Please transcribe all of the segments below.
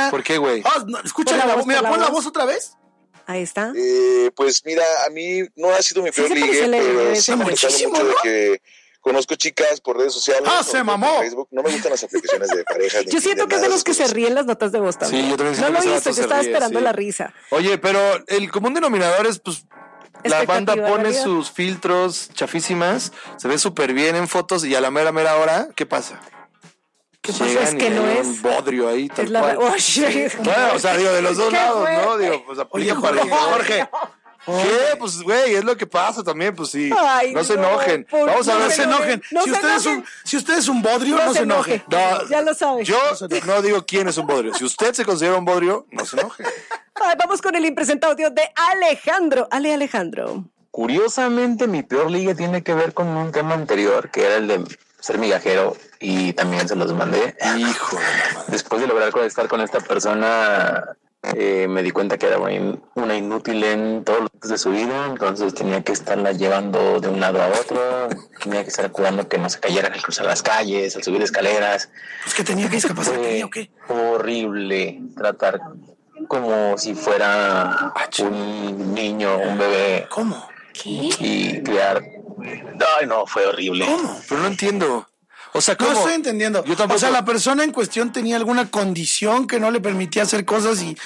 ¿Por qué, güey? Escucha la voz. Mira, pon la voz otra vez. Ahí está. Pues mira, a mí no ha sido mi peor ligue, pero sí me ha muchísimo, mucho ¿no? de que conozco chicas por redes sociales. Se mamó. Por Facebook. No me gustan las aplicaciones de parejas. Yo siento que es de los que se ríen las notas de voz también. Sí, yo también no siento lo que hice, yo estaba esperando la risa. Oye, pero el común denominador es, pues, la banda pone sus filtros chafísimas, se ve súper bien en fotos y a la mera hora, ¿qué pasa? ¿Qué pasa? Es que no es un bodrio ahí, tal es la cual. bueno, O sea, digo, de los dos lados, ¿no? Digo, pues aplica para Jorge. ¿Qué? Pues, güey, es lo que pasa también, pues sí. Ay, no se enojen. Vamos a ver. No se enojen. Si usted es un bodrio, no se enoje. No, ya lo sabes. Yo no digo quién es un bodrio. Si usted se considera un bodrio, no se enoje. Ay, vamos con el impresentado audio de Alejandro. Alejandro. Curiosamente, mi peor ligue tiene que ver con un tema anterior, que era el de ser migajero, y también se los mandé. Hijo de la madre. Después de lograr conectar con esta persona, me di cuenta que era una inútil en todos los días de su vida, entonces tenía que estarla llevando de un lado a otro, tenía que estar cuidando que no se cayera al cruzar las calles, al subir escaleras. Pues que tenía que discapacidad, ¿o qué? Horrible tratar como si fuera un niño, un bebé. ¿Cómo? ¿Qué? Y criar. Ay, no, fue horrible. ¿Cómo? Pero no entiendo. O sea, ¿cómo? No estoy entendiendo. Yo tampoco. O sea, la persona en cuestión tenía alguna condición que no le permitía hacer cosas y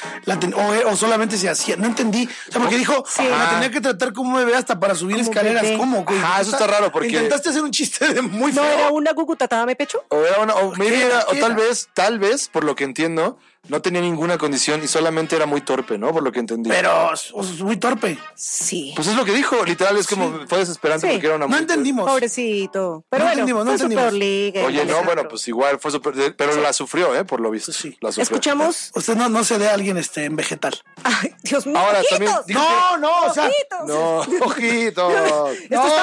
o solamente se hacía. No entendí. O sea, porque dijo, la tenía que tratar como un bebé hasta para subir escaleras. Bebé. ¿Cómo, güey? Eso está raro porque... Intentaste hacer un chiste de muy feo. ¿No era una gucutatada me pecho? O era una, o ¿Qué tal vez, por lo que entiendo, no tenía ninguna condición y solamente era muy torpe, ¿no? Por lo que entendí. Pero muy torpe. Sí. Pues es lo que dijo, literal, es como fue desesperante porque era una No muy entendimos. Pobrecito. Pero No bueno, entendimos, no fue su entendimos. peor ligue. Oye, no, Alejandro. bueno, pues igual fue súper... Pero la sufrió, por lo visto. Sí. La sufrió. Escuchamos. Usted no se dé a alguien en vegetal. Ay, Dios mío. Ahora, ojitos. también dijo No, o sea. Ojitos. No, ojitos.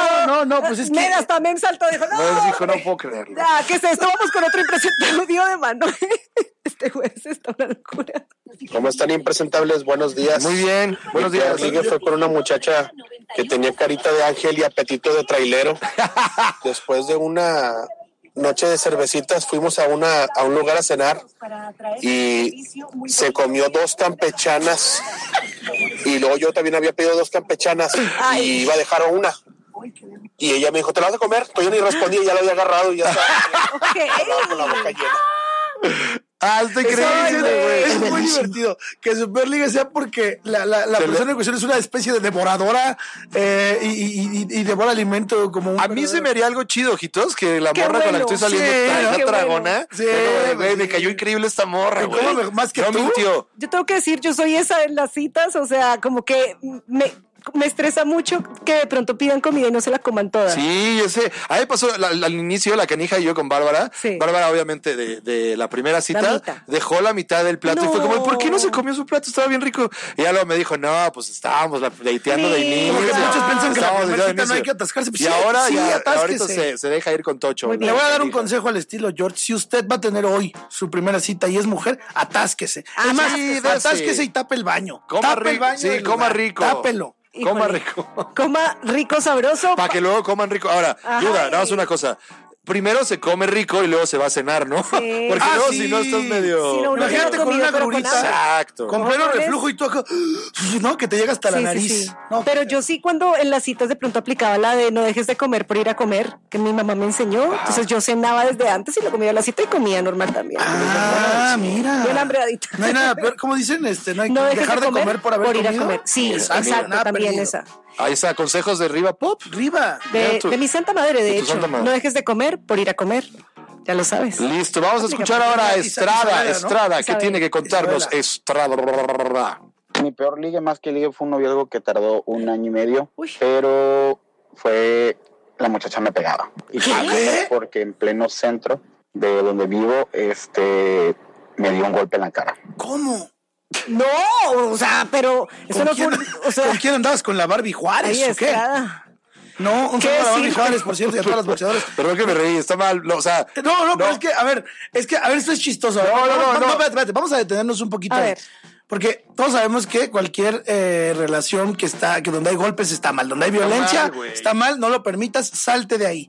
No, pues es que. Mira, hasta Mem saltó y dijo, No, dijo, no puedo creerlo. Ya, ¿qué es esto? Vamos con otro impresentable audio de Manuel. Este juez está una locura. ¿Cómo están impresentables? Buenos días. Muy bien, buenos días. Mi ligue fue con una muchacha que tenía carita de ángel y apetito de trailero. Después de una noche de cervecitas fuimos a un lugar a cenar y se comió 2 campechanas y luego yo también había pedido 2 campechanas y iba a dejar una. Y ella me dijo, ¿te la vas a comer? Pues yo ni respondí, ya la había agarrado y ya estaba hablaba con la boca llena. Está increíble, güey. Es muy divertido que su peor ligue sea porque la persona en cuestión es una especie de devoradora y devora alimento como un... A mí se me haría algo chido, ojitos, que la Qué morra con la que bueno, estoy saliendo sí, trae qué una dragona. bueno. Sí, Güey, me cayó increíble esta morra, güey. ¿Cómo? ¿Más que no tú? mintió. Yo tengo que decir, yo soy esa en las citas, o sea, como que me estresa mucho que de pronto pidan comida y no se la coman toda. Sí, yo sé. A mí me pasó al inicio, la canija y yo con Bárbara. Sí. Bárbara, obviamente, de la primera cita, mitad. dejó la mitad del plato y fue como, ¿por qué no se comió su plato? Estaba bien rico. Y ya luego me dijo, no, pues estábamos dateando de Sí, inicio. Como que muchos piensan que la Estábamos primera dateando de cita no hay inicio. que atascarse. Pues Y sí, ahora sí, ya, atásquese. ahorita se deja ir con Tocho. Muy bien. Le voy a dar un Canija. consejo al estilo George. Si usted va a tener hoy su primera cita y es mujer, atásquese. Es más, sí, atásquese y tape el baño. Coma Tape el rico, baño sí, del coma lugar. rico. Tápelo. Coma Híjole. rico. Coma rico, sabroso. Para que luego coman rico. Ahora, Ay. duda, nada más una cosa. Primero se come rico y luego se va a cenar, ¿no? Porque luego sí. si no estás medio... Sí, no, uno Imagínate tiene con comida, una pero con grurita. hambre. Exacto. Con pleno Ojones. reflujo y tú acá, ¿no? Que te llega hasta la Sí, nariz. sí, sí. No, Pero yo sí cuando en las citas de pronto aplicaba la de no dejes de comer por ir a comer, que mi mamá me enseñó. Entonces yo cenaba desde antes y lo comía a la cita y comía normal también. mira. Bien hambreadita. No hay nada peor, como dicen, no hay No que dejes dejar de comer por haber ir a comido. comer. Sí, exacto, nada también perdido. esa. Ahí está, consejos de Riva Pop. Riva. De mi santa madre, de tu hecho. santa madre. No dejes de comer por ir a comer. Ya lo sabes. Listo, vamos a escuchar ahora a Estrada. ¿no? Estrada, ¿qué Isabela. tiene que contarnos? Isabela. Estrada. Mi peor ligue, más que ligue, fue un noviazgo que tardó 1 año y medio, Uy. pero la muchacha me pegaba. Y ¿Qué? porque en pleno centro de donde vivo, me dio un golpe en la cara. ¿Cómo? No, o sea, pero eso no fue. O sea, ¿Con quién andabas? ¿Con la Barbie Juárez ahí o qué? Estrada. No, un ¿Qué saludo a la Barbie decir? Juárez, por cierto, y a todas las boxeadoras. Perdón que me reí, está mal. No, o sea, No, pero es que, a ver, esto es chistoso. No, espérate, vamos a detenernos un poquito A ahí. ver. Porque todos sabemos que cualquier relación que donde hay golpes está mal, donde hay violencia mal, güey. está mal, no lo permitas, salte de ahí.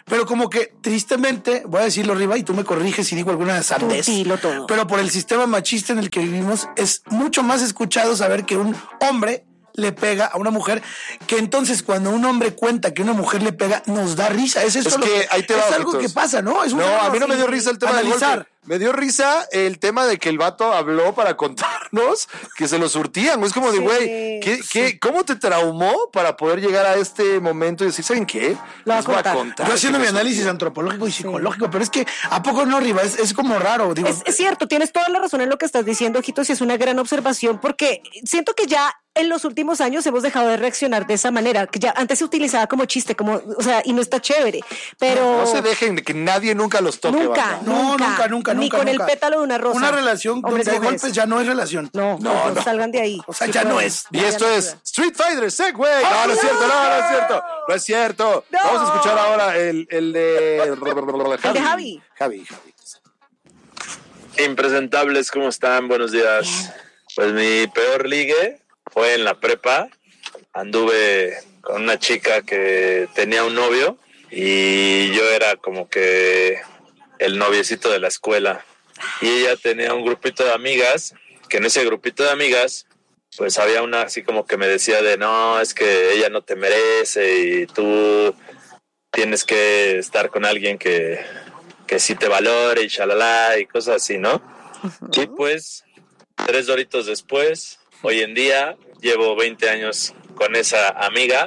pero como que tristemente, voy a decirlo arriba y tú me corriges si digo alguna sandez. Dilo todo. Pero por el sistema machista en el que vivimos, es mucho más escuchado saber que un hombre le pega a una mujer, que entonces cuando un hombre cuenta que una mujer le pega, nos da risa. Es que ahí te va, es algo que pasa, ¿no? Es no, a mí no me dio risa el tema del golpe. Me dio risa el tema de que el vato habló para contarnos que se lo surtían. Es como de, güey, ¿cómo te traumó para poder llegar a este momento y decir, ¿saben qué? Les voy a contar. Yo haciendo mi análisis antropológico y psicológico, pero es que ¿a poco no, Riva? Es como raro. Digo. Es cierto, tienes toda la razón en lo que estás diciendo, Ojitos, y es una gran observación, porque siento que ya en los últimos años hemos dejado de reaccionar de esa manera, que ya antes se utilizaba como chiste, como, o sea, y no está chévere, pero... No se dejen de que nadie nunca los toque. Nunca. Ni con el pétalo de una rosa. Una relación de golpes ya no es relación. No, salgan de ahí. O sea, ya no es. Y esto es Street Fighter Segway. No es cierto, no es cierto. No. Vamos a escuchar ahora el de Javi. Javi. Impresentables, ¿cómo están? Buenos días. Pues mi peor ligue fue en la prepa. Anduve con una chica que tenía un novio y yo era como que el noviecito de la escuela. Y ella tenía un grupito de amigas, que en ese grupito de amigas, pues había una así como que me decía de no, es que ella no te merece y tú tienes que estar con alguien que sí te valore y shalala y cosas así, ¿no? Y pues 3 doritos después, hoy en día llevo 20 años con esa amiga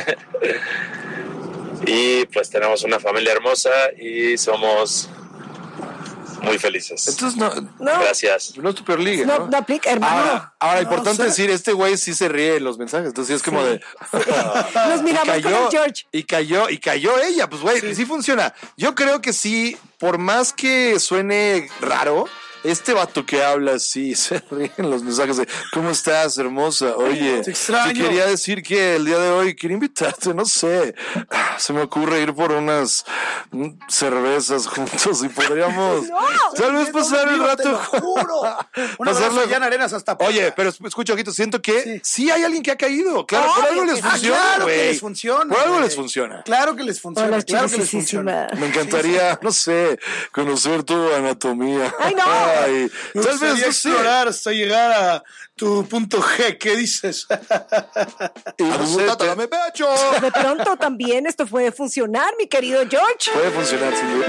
y pues tenemos una familia hermosa y somos muy felices. Entonces no. Gracias. No es tu peor ligue, ¿no? No aplica, hermano. Ahora importante decir, este güey sí se ríe en los mensajes, entonces es como de... Nos miramos con el George. Y cayó ella, pues güey, sí funciona. Yo creo que sí, por más que suene raro, este vato que habla así, se ríe en los mensajes de ¿cómo estás, hermosa? Oye, te extraño. Te quería decir que el día de hoy quería invitarte, no sé, se me ocurre ir por unas cervezas juntos y podríamos tal vez pasar el rato. Te lo juro. Una pasarlo ya en Arenas hasta Puebla. Oye, pero escucha, Ojito, siento que sí hay alguien que ha caído. Claro, por algo les funciona, claro güey. que les funciona. Por algo les funciona. Claro que les funciona. Hola, claro que les funciona. Me encantaría, no sé, conocer tu anatomía. ¡Ay, no! Ay, tal vez explorar hasta llegar a tu punto G. ¿Qué dices? Y no sé, dame pecho. De pronto también esto puede funcionar, mi querido George. Puede funcionar sin duda.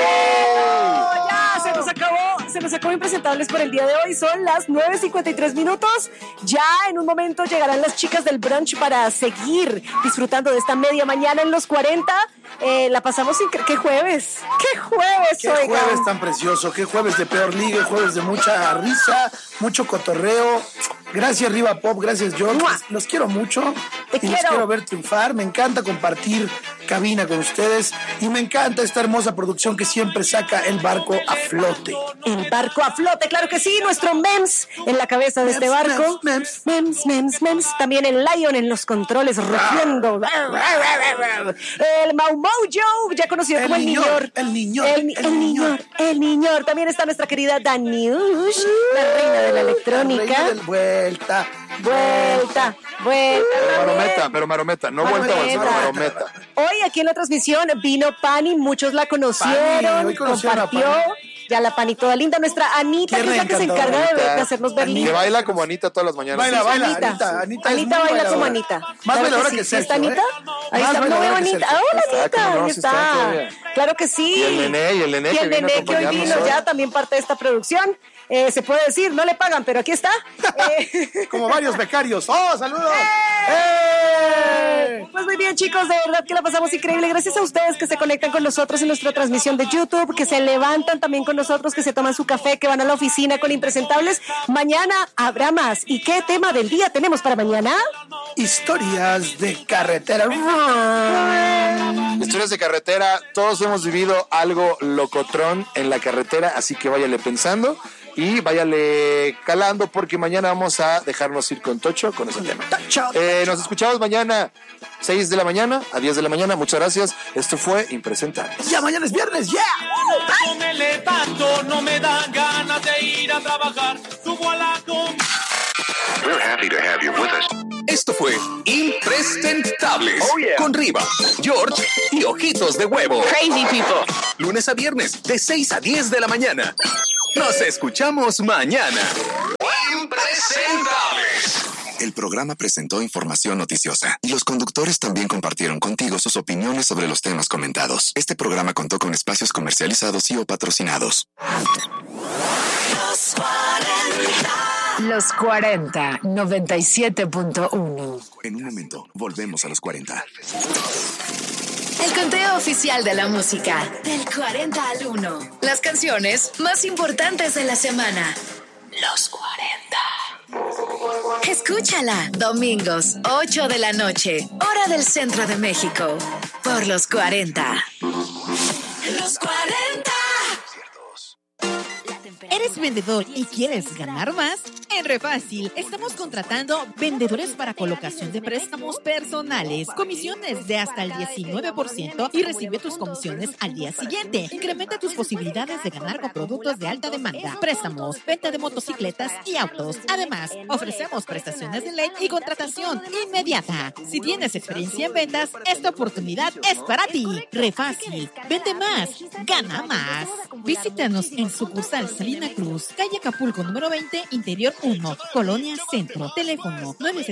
Ya se nos acabó Impresentables por el día de hoy. Son las 9:53 minutos. Ya en un momento llegarán las chicas del brunch para seguir disfrutando de esta media mañana en los 40. La pasamos ¿Qué jueves? ¿Qué jueves? ¿Qué jueves tan precioso? ¿Qué jueves de peor liga? Jueves de mucha risa, mucho cotorreo. Gracias, Riva Pop. Gracias, George. Los quiero mucho. Los quiero ver triunfar. Me encanta compartir cabina con ustedes. Y me encanta esta hermosa producción que siempre saca el barco a flote. El barco a flote, claro que sí. Nuestro Mems en la cabeza de este barco. Mems. También el Lion en los controles, rugiendo. El Mau Mojo, ya conocido como el Niñor. El Niñor. También está nuestra querida Daniush, la reina de la electrónica. Vuelta. Pero marometa, no vuelta a sino marometa. Hoy aquí en la transmisión vino Pani, muchos la conocieron, compartió. Ya la Pani toda linda, nuestra Anita, que es la que se encarga de hacernos ver linda. Que baila como Anita todas las mañanas. Baila. Anita baila como Anita. Más bailadora que Sergio. ¿Está Anita? Ahí está, no veo Anita. Hola, Anita, ahí está. Claro que sí. Y el nené que hoy vino ya también parte de esta producción. Se puede decir, no le pagan, pero aquí está. Como varios becarios. ¡Oh, saludos! Pues muy bien, chicos, de verdad que la pasamos increíble. Gracias a ustedes que se conectan con nosotros en nuestra transmisión de YouTube, que se levantan también con nosotros, que se toman su café, que van a la oficina con Impresentables. Mañana habrá más. ¿Y qué tema del día tenemos para mañana? Historias de carretera. Historias de carretera. Todos hemos vivido algo locotrón en la carretera, así que váyale pensando y váyale calando, porque mañana vamos a dejarnos ir con Tocho con ese tema. Nos escuchamos mañana 6 de la mañana a 10 de la mañana. Muchas gracias. Esto fue Impresentables. Ya mañana es viernes, ya. No me levanto, no me dan ganas de ir a trabajar. Subo a la We're happy to have you with us. Esto fue Impresentables. Con Riva, George y Ojitos de Huevo. Crazy people. Lunes a viernes, de 6 a 10 de la mañana. Nos escuchamos mañana. Impresentables. El programa presentó información noticiosa y los conductores también compartieron contigo sus opiniones sobre los temas comentados. Este programa contó con espacios comercializados y o patrocinados. Los 40, 97.1. En un momento, volvemos a los 40. El conteo oficial de la música. Del 40 al 1. Las canciones más importantes de la semana. Los 40. Escúchala. Domingos, 8 de la noche. Hora del centro de México. Por los 40. Los 40. ¿Eres vendedor y quieres ganar más? En Refácil estamos contratando vendedores para colocación de préstamos personales, comisiones de hasta el 19% y recibe tus comisiones al día siguiente. Incrementa tus posibilidades de ganar con productos de alta demanda, préstamos, venta de motocicletas y autos. Además, ofrecemos prestaciones de ley y contratación inmediata. Si tienes experiencia en ventas, esta oportunidad es para ti. Refácil, vende más, gana más. Visítanos en sucursal Salina Cruz, calle Acapulco número 20, Interior 1, Colonia Centro. Teléfono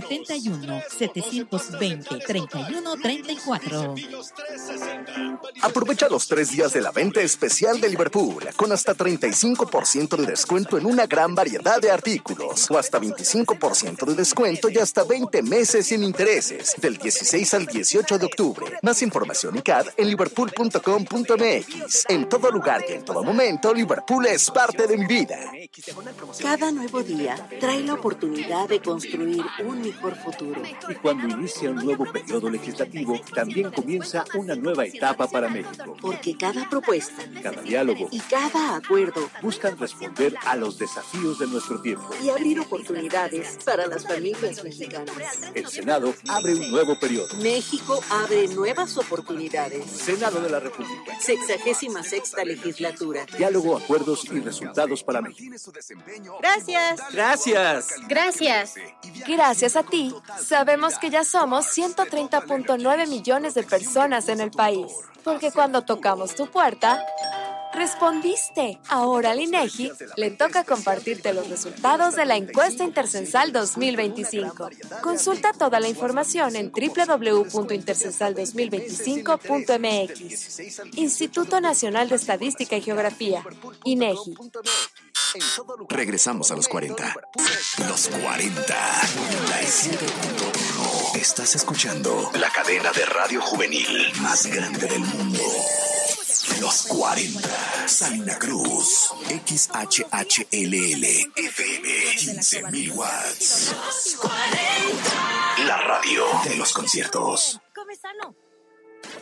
971-720-3134. Aprovecha los 3 días de la venta especial de Liverpool, con hasta 35% de descuento en una gran variedad de artículos, o hasta 25% de descuento y hasta 20 meses sin intereses, del 16 al 18 de octubre. Más información y CAD en liverpool.com.mx. En todo lugar y en todo momento, Liverpool es parte de mi vida. Cada nuevo día trae la oportunidad de construir un mejor futuro. Y cuando inicia un nuevo periodo legislativo, también comienza una nueva etapa para México. Porque cada propuesta, cada diálogo y cada acuerdo buscan responder a los desafíos de nuestro tiempo y abrir oportunidades para las familias mexicanas. El Senado abre un nuevo periodo. México abre nuevas oportunidades. Senado de la República. 66ª legislatura. Diálogo, acuerdos y resultados para México. Gracias. Gracias. Gracias. Gracias a ti, sabemos que ya somos 130.9 millones de personas en el país. Porque cuando tocamos tu puerta, respondiste. Ahora al INEGI le toca compartirte los resultados de la encuesta intercensal 2025. Consulta toda la información en www.intercensal2025.mx. Instituto Nacional de Estadística y Geografía, INEGI. Regresamos a los 40. Los 40. 97.1. Estás escuchando la cadena de radio juvenil más grande del mundo. Los 40. Salina Cruz. XHHLL FM. 15,000 watts. La radio de los conciertos.